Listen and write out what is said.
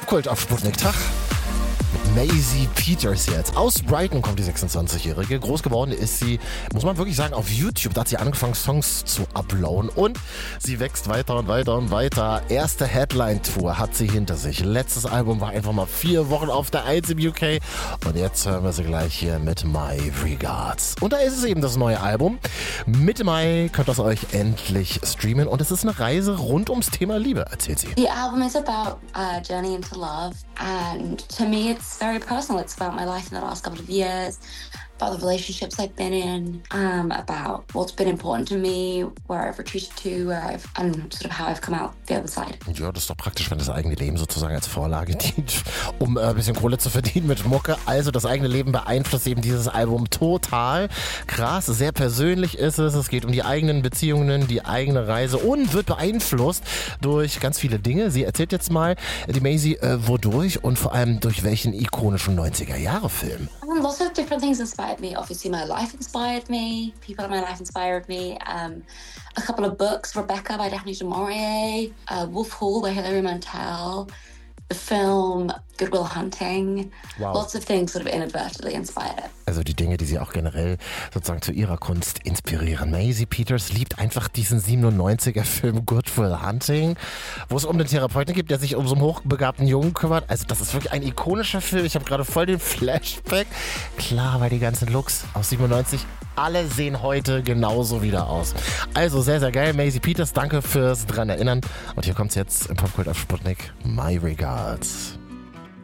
Popkult auf Sputnik. Tag. Maisie Peters jetzt. Aus Brighton kommt die 26-Jährige. Groß geworden ist sie, muss man wirklich sagen, auf YouTube. Da hat sie angefangen, Songs zu uploaden. Und sie wächst weiter und weiter und weiter. Erste Headline-Tour hat sie hinter sich. Letztes Album war einfach mal 4 Wochen auf der 1 im UK. Und jetzt hören wir sie gleich hier mit My Regards. Und da ist es eben das neue Album. Mitte Mai könnt ihr es euch endlich streamen. Und es ist eine Reise rund ums Thema Liebe, erzählt sie. The album is about a journey into love. And to me, it's very personal. It's about my life in the last couple of years, about the relationships I've been in, about what's been important to me, where I've retreated to, and sort of how I've come out the other side. Ja, das ist doch praktisch, wenn das eigene Leben sozusagen als Vorlage dient, um ein bisschen Kohle zu verdienen mit Mucke. Also das eigene Leben beeinflusst eben dieses Album total. Krass, sehr persönlich ist es. Es geht um die eigenen Beziehungen, die eigene Reise und wird beeinflusst durch ganz viele Dinge. Sie erzählt jetzt mal, die Maisie, wodurch und vor allem durch welchen ikonischen 90er-Jahre-Film. Lots of different things inspired me. Obviously, my life inspired me. People in my life inspired me. A couple of books, Rebecca by Daphne du Maurier, Wolf Hall by Hilary Mantel, the film Good Will Hunting. Wow. Lots of things sort of inadvertently inspired it. Also die Dinge, die sie auch generell sozusagen zu ihrer Kunst inspirieren. Maisie Peters liebt einfach diesen 97er-Film Good Will Hunting, wo es um den Therapeuten geht, der sich um so einen hochbegabten Jungen kümmert. Also das ist wirklich ein ikonischer Film. Ich habe gerade voll den Flashback. Klar, weil die ganzen Looks aus 97, alle sehen heute genauso wieder aus. Also sehr, sehr geil. Maisie Peters, danke fürs dran erinnern. Und hier kommt's jetzt im Popkult auf Sputnik. My Regards.